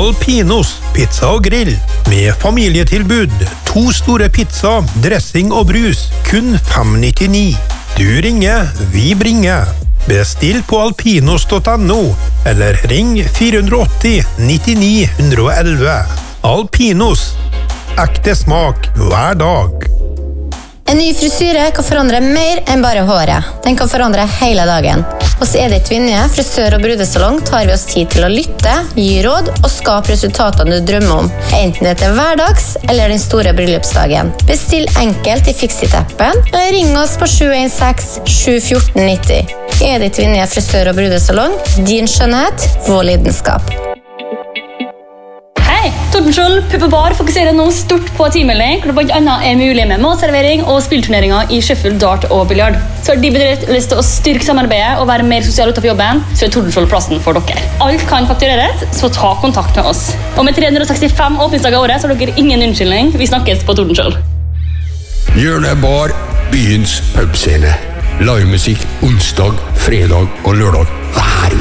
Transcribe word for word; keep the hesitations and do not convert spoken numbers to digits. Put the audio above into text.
Alpinos pizza og grill med familietilbud. To store pizza, dressing og brus, kun fem nittini. Du ringer, vi bringer. Bestill på alpinos punktum no, eller ring fire åtti nittini ett ett ett. Alpinos. Ekte smak hver dag. En ny frisyre kan forandre mer enn bare håret. Den kan forandre hele dagen. Hos Edith Vinje, frisør og brudesalong, tar vi oss tid til å lytte, gi råd og skape resultatene du drømmer om. Enten det er hverdags eller den store bryllupsdagen. Bestill enkelt i Fixit-appen, eller ring oss på sju en seks sju ett fire ni null. Edith Vinje, frisør og brudesalong. Din skjønnhet, vår lidenskap. Hei, Tordenskjold Pub og Bar fokuserer nå stort på teammelding, hvor det blant annet er mulig med matservering og spillturneringer i shuffle, dart og biljard. Så har de bedrift lyst til å styrke samarbeidet og være mer sosial utenfor jobben, så er Tordenskjold plassen for dere. Alt kan faktureres, så ta kontakt med oss. Og med tre hundre sekstifem åpningsdager i året, så har dere ingen unnskyldning. Vi snakkes på Tordenskjold. Hjørnet Bar, byens pubscene. Livemusikk onsdag, fredag og lørdag hver